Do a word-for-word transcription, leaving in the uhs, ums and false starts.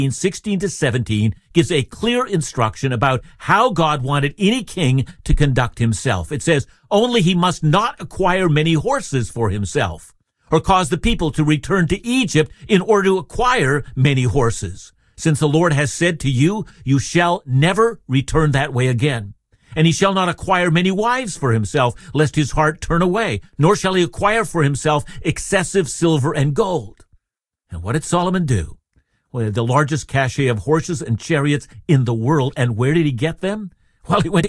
sixteen to seventeen gives a clear instruction about how God wanted any king to conduct himself. It says, only he must not acquire many horses for himself, or cause the people to return to Egypt in order to acquire many horses. Since the Lord has said to you, you shall never return that way again. And he shall not acquire many wives for himself, lest his heart turn away, nor shall he acquire for himself excessive silver and gold. And what did Solomon do? Well, the largest cache of horses and chariots in the world. And where did he get them? Well, he went to